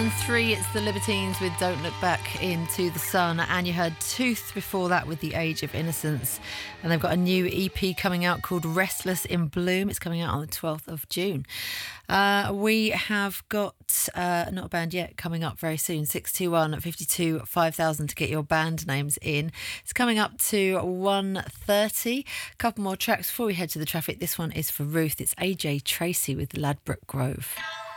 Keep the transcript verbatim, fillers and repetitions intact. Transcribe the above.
on three, it's the Libertines with Don't Look Back Into the Sun, and you heard Tooth before that with The Age of Innocence, and they've got a new E P coming out called Restless in Bloom. It's coming out on the twelfth of June. Uh, we have got, uh, not a band yet, coming up very soon, six two one, five two, five thousand to get your band names in. It's coming up to one thirty. A couple more tracks before we head to the traffic. This one is for Ruth. It's A J Tracy with Ladbroke Grove.